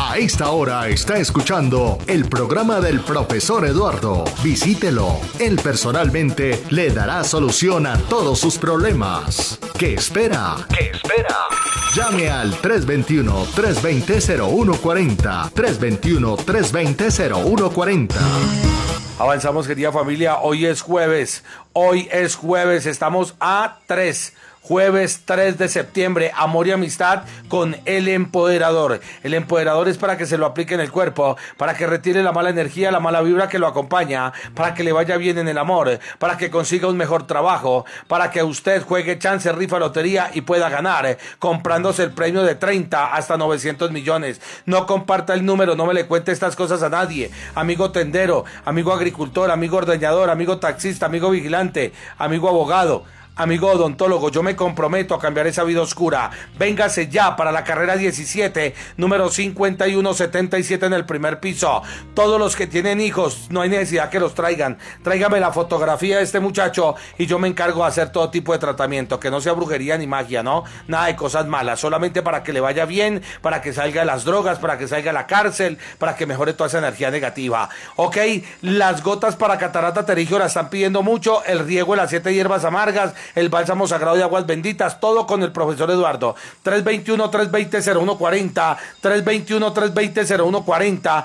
A esta hora está escuchando el programa del profesor Eduardo. Visítelo. Él personalmente le dará solución a todos sus problemas. ¿Qué espera? ¿Qué espera? Llame al 321-320-0140. 321-320-0140. Avanzamos, querida familia. Hoy es jueves. Estamos a 3. Jueves 3 de septiembre, amor y amistad con el empoderador. El empoderador es para que se lo aplique en el cuerpo, para que retire la mala energía, la mala vibra que lo acompaña, para que le vaya bien en el amor, para que consiga un mejor trabajo, para que usted juegue chance, rifa, lotería y pueda ganar, comprándose el premio de 30 hasta 900 millones. No comparta el número, no me le cuente estas cosas a nadie. Amigo tendero, amigo agricultor, amigo ordeñador, amigo taxista, amigo vigilante, amigo abogado, amigo odontólogo, yo me comprometo a cambiar esa vida oscura. Véngase ya para la carrera 17, número 5177 en el primer piso. Todos los que tienen hijos, no hay necesidad que los traigan. Tráigame la fotografía de este muchacho y yo me encargo de hacer todo tipo de tratamiento. Que no sea brujería ni magia, ¿no? Nada de cosas malas, solamente para que le vaya bien, para que salga de las drogas, para que salga de la cárcel, para que mejore toda esa energía negativa. Ok, las gotas para catarata pterigio la están pidiendo mucho, el riego de las 7 hierbas amargas, el bálsamo sagrado de aguas benditas, todo con el profesor Eduardo. 321-320-0140, 321-320-0140,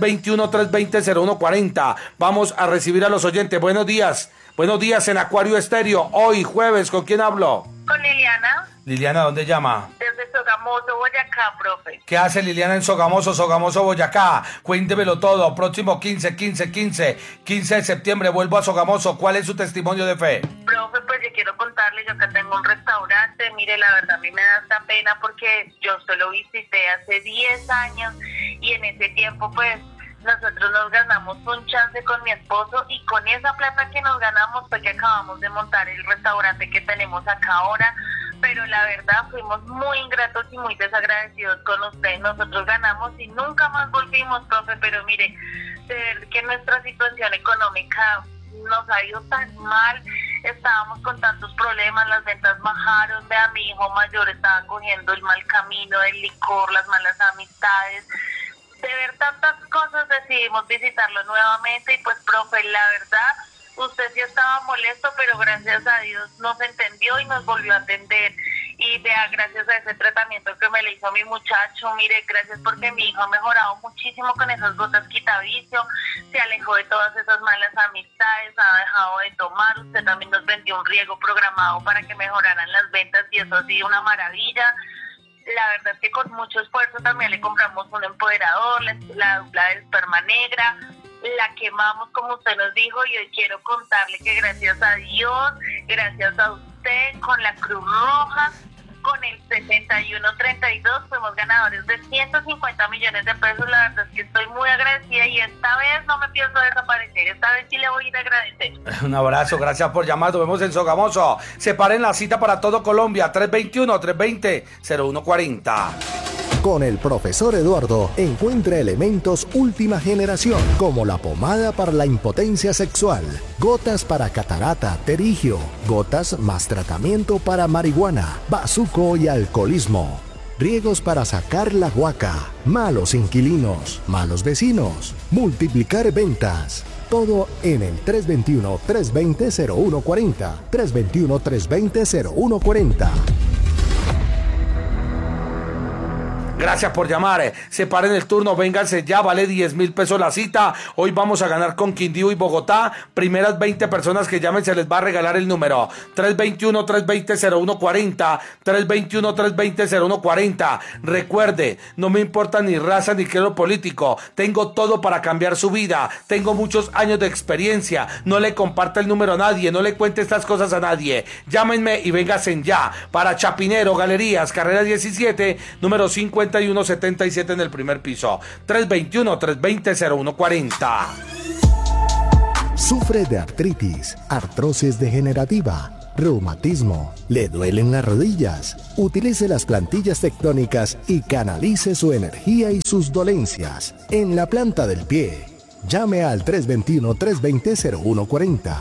321-320-0140. Vamos a recibir a los oyentes. Buenos días en Acuario Estéreo. Hoy jueves, ¿con quién hablo? Con Liliana. Liliana, ¿dónde llama? Desde Sogamoso, Boyacá, profe. ¿Qué hace Liliana en Sogamoso, Boyacá? Cuéntemelo todo. Próximo 15 de septiembre, vuelvo a Sogamoso. ¿Cuál es su testimonio de fe? Profe, pues yo quiero contarle, yo que tengo un restaurante. Mire, la verdad a mí me da esta pena porque yo solo visité hace 10 años y en ese tiempo pues nosotros nos ganamos un chance con mi esposo y con esa plata que nos ganamos fue que acabamos de montar el restaurante que tenemos acá ahora. Pero la verdad fuimos muy ingratos y muy desagradecidos con usted. Nosotros ganamos y nunca más volvimos, profe, pero mire, de ver que nuestra situación económica nos ha ido tan mal, estábamos con tantos problemas, las ventas bajaron, vea, mi hijo mayor estaba cogiendo el mal camino del licor, las malas amistades. De ver tantas cosas decidimos visitarlo nuevamente y pues, profe, la verdad, usted sí estaba molesto, pero gracias a Dios nos entendió y nos volvió a atender. Y vea, gracias a ese tratamiento que me le hizo mi muchacho, mire, gracias porque mi hijo ha mejorado muchísimo con esas gotas quitavicio, se alejó de todas esas malas amistades, ha dejado de tomar, usted también nos vendió un riego programado para que mejoraran las ventas y eso ha sido una maravilla. La verdad es que con mucho esfuerzo también le compramos un empoderador, la dupla de esperma negra, la quemamos como usted nos dijo y hoy quiero contarle que gracias a Dios, gracias a usted, con la Cruz Roja, con el 6132 fuimos ganadores de 150 millones de pesos. La verdad es que estoy muy agradecida y esta vez no me pienso desaparecer, esta vez sí le voy a ir a agradecer. Un abrazo, gracias por llamar, nos vemos en Sogamoso. Separen la cita para todo Colombia, 321-320-0140. Con el profesor Eduardo encuentra elementos última generación como la pomada para la impotencia sexual, gotas para catarata, pterigio, gotas más tratamiento para marihuana, bazuco y alcoholismo, riegos para sacar la guaca, malos inquilinos, malos vecinos, multiplicar ventas. Todo en el 321-320-0140, 321-320-0140. Gracias por llamar. Separen el turno, vénganse ya, vale 10,000 pesos la cita. Hoy vamos a ganar con Quindío y Bogotá. Primeras 20 personas que llamen se les va a regalar el número 321-320-0140, 321-320-0140. Recuerde, no me importa ni raza ni credo político. Tengo todo para cambiar su vida. Tengo muchos años de experiencia. No le comparta el número a nadie, no le cuente estas cosas a nadie. Llámenme y vénganse ya. Para Chapinero, Galerías, carrera 17, número 5177 en el primer piso. 321-320-0140. Sufre de artritis, artrosis degenerativa, reumatismo, le duelen las rodillas. Utilice las plantillas tectónicas y canalice su energía y sus dolencias en la planta del pie. Llame al 321-320-0140,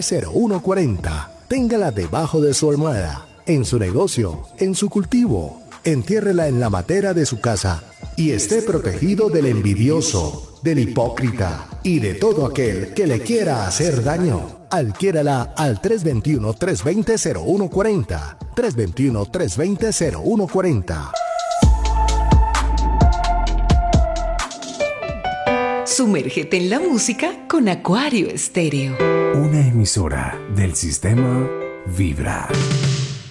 321-320-0140. Téngala debajo de su almohada, en su negocio, en su cultivo. Entiérrela en la matera de su casa y esté protegido del envidioso, del hipócrita y de todo aquel que le quiera hacer daño. Adquiérala al 321-320-0140. 321-320-0140. Sumérgete en la música con Acuario Estéreo. Una emisora del sistema Vibra.